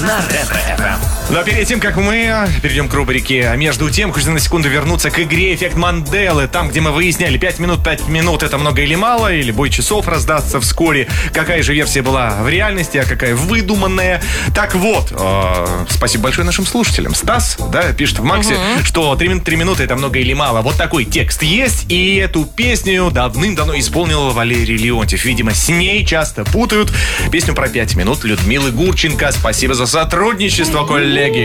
на Ретро-ФМ. Но перед тем, как мы перейдем к рубрике «Между тем», хочется на секунду вернуться к игре «Эффект Манделы». Там, где мы выясняли, 5 минут это много или мало, или бой часов раздастся вскоре. Какая же версия была в реальности, а какая выдуманная. Так вот, спасибо большое нашим слушателям. Стас, да, пишет в Максе, что 3 минуты это много или мало. Вот такой текст есть, и эту песню давным-давно исполнил Валерий Леонтьев. Видимо, с ней часто путают песню про 5 минут Людмилы Гурченко. Спасибо за сотрудничество, коллеги. 5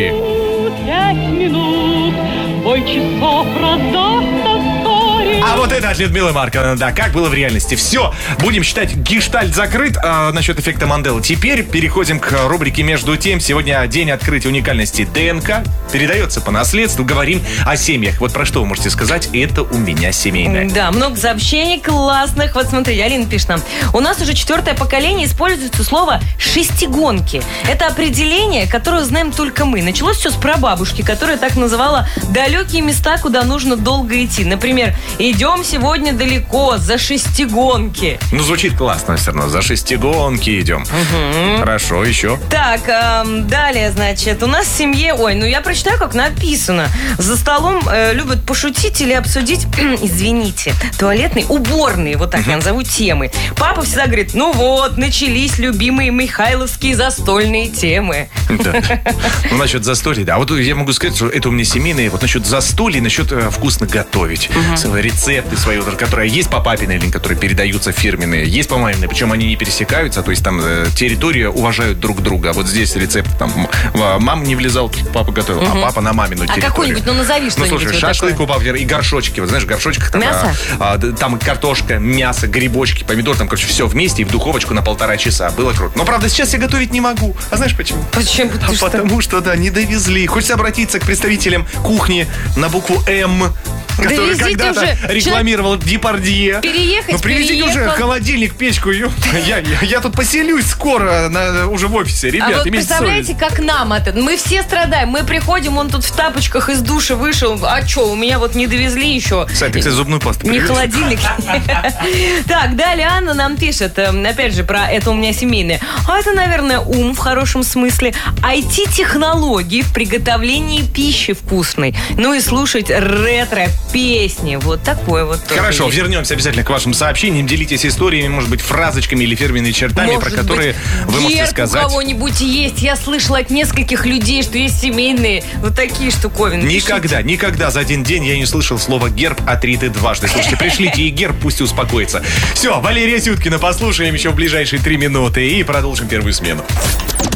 минут, бой часов раздастся вскоре. А вот это от Людмилы Марковны, да, как было в реальности. Все, будем считать гештальт закрыт насчет эффекта Манделы. Теперь переходим к рубрике «Между тем». Сегодня день открытия уникальности ДНК. Передается по наследству. Говорим о семьях. Вот про что вы можете сказать? Это у меня семейное. Да, много сообщений классных. Вот смотри, Алина пишет нам. У нас уже 4-е поколение используется слово «шестигонки». Это определение, которое знаем только мы. Началось все с прабабушки, которая так называла далекие места, куда нужно долго идти. Например, идем сегодня далеко, за шестигонки. Ну, звучит классно все равно. За шестигонки идем. Хорошо, еще. Так, далее, значит, у нас в семье... Ой, ну я прочитаю, как написано. За столом любят пошутить или обсудить, извините, туалетные, уборные, вот так я назову, темы. Папа всегда говорит, ну вот, начались любимые михайловские застольные темы. Да. Ну, насчет застолья, да. А вот я могу сказать, что это у меня семейное. Вот насчет застолья, насчет вкусно готовить. Свои рецепты свои, которые есть по папиной линии, которые передаются фирменные, есть по маминой, причем они не пересекаются, то есть там территория уважают друг друга. А вот здесь рецепт, там, мама не влезал, папа готовил, а папа на мамину территорию. А какой-нибудь, ну назови что-нибудь. Ну, слушай, вот шашлык такое. у папы, и горшочки, вот знаешь, в горшочках там, Мясо? Там картошка, мясо, грибочки, помидор, там, короче, все вместе и в духовочку на 1,5 часа. Было круто. Но, правда, сейчас я готовить не могу. А знаешь почему? Почему? Потому что, да, не довезли. Хочется обратиться к представителям кухни на букву «М», который Довезите когда-то уже. рекламировал Депардье. Переехать, Ну, привезите уже переехал. холодильник, печку. Я тут поселюсь скоро уже в офисе. Ребят, А вот имейте представляете, совесть. как нам это? Мы все страдаем. Мы приходим, он тут в тапочках из душа вышел. А что, у меня вот не довезли еще. Кстати, ты, кстати, зубную пасту Не привез? холодильник. Так, далее Анна нам пишет, опять же, про это у меня семейное. А это, наверное, ум в хорошем смысле. IT-технологии в приготовлении пищи вкусной. Ну и слушать ретро-песни. Вот такое вот. тоже Хорошо, есть. вернемся обязательно к вашим сообщениям. Делитесь историями, может быть, фразочками или фирменными чертами, Может про которые быть, вы можете герб сказать. у кого-нибудь есть. Я слышала от нескольких людей, что есть семейные вот такие штуковины. Никогда за один день я не слышал слово «герб» от Риты дважды. Слушайте, пришлите и герб, пусть успокоится. Все, Валерия Сюткина послушаем еще в ближайшие 3 минуты и продолжим первую смену.